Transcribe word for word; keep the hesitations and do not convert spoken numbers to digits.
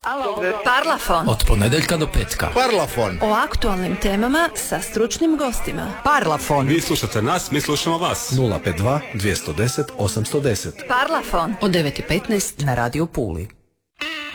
Alo, Parlafon. Od ponedeljka do petka. Parlafon. O aktualnim temama sa stručnim gostima. Parlafon. Vi slušate nas, mi slušamo vas. nula pet dva, dvjesto deset, osamsto deset. Parlafon. Od devet i petnaest na Radio Puli.